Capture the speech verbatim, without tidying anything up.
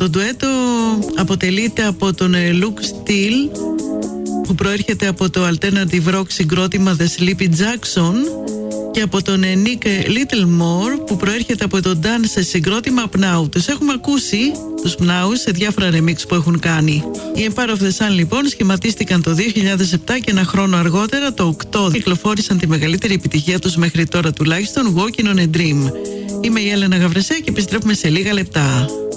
Το ντουέτο αποτελείται από τον Luke Steele, που προέρχεται από το alternative rock συγκρότημα The Sleepy Jackson, και από τον Nick Littlemore, που προέρχεται από το dance συγκρότημα Pnau. Τους έχουμε ακούσει τους Pnau σε διάφορα remix που έχουν κάνει. Οι Empire of the Sun λοιπόν σχηματίστηκαν το δύο χιλιάδες επτά και ένα χρόνο αργότερα, το οκτώ, κυκλοφόρησαν τη μεγαλύτερη επιτυχία τους μέχρι τώρα τουλάχιστον, Walking on a Dream. Είμαι η Έλενα Γαβρεσέ και επιστρέφουμε σε λίγα λεπτά.